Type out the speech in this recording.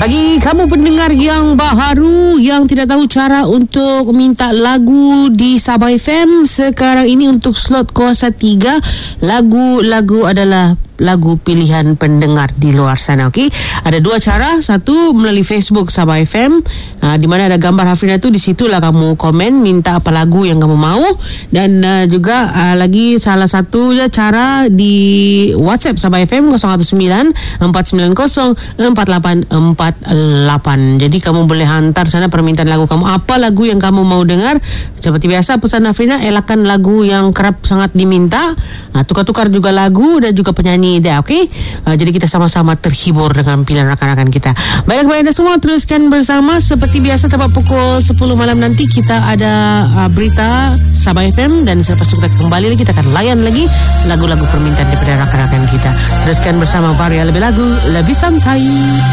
Bagi kamu pendengar yang baharu, yang tidak tahu cara untuk minta lagu di Sabah FM, sekarang ini untuk slot kuasa 3, lagu-lagu adalah lagu pilihan pendengar di luar sana. Okey, ada dua cara. Satu, melalui Facebook Sabah FM, di mana ada gambar Hafrina tu. Di situlah kamu komen minta apa lagu yang kamu mau. Dan juga lagi salah satu cara di WhatsApp Sabah FM 019-490-4848. Jadi kamu boleh hantar sana permintaan lagu kamu, apa lagu yang kamu mau dengar. Seperti biasa pesan Hafrina, elakkan lagu yang kerap sangat diminta. Tukar-tukar juga lagu dan juga penyanyi dia, okey? Jadi kita sama-sama terhibur dengan pilihan rakan-rakan kita. Baiklah kepada anda semua, teruskan bersama. Seperti biasa tepat pukul 10 malam nanti kita ada berita Sabah FM, dan selepas itu kita kembali lagi, kita akan layan lagi lagu-lagu permintaan daripada rakan-rakan kita. Teruskan bersama Varia, lebih lagu, lebih santai.